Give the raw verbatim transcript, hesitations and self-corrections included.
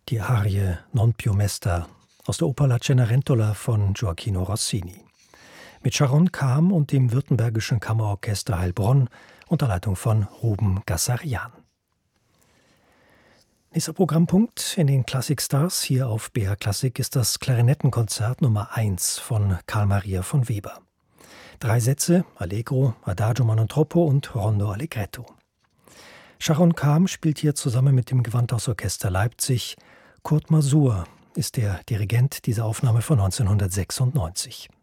Die Arie Non più mesta aus der Oper La Cenerentola von Gioachino Rossini. Mit Sharon Kahn und dem Württembergischen Kammerorchester Heilbronn unter Leitung von Ruben Gassarian. Nächster Programmpunkt in den Classic Stars hier auf B R Klassik ist das Klarinettenkonzert Nummer eins von Carl Maria von Weber. Drei Sätze, Allegro, Adagio ma non troppo und Rondo allegretto. Sharon Kahn spielt hier zusammen mit dem Gewandhausorchester Leipzig. Kurt Masur ist der Dirigent dieser Aufnahme von neunzehnhundertsechsundneunzig.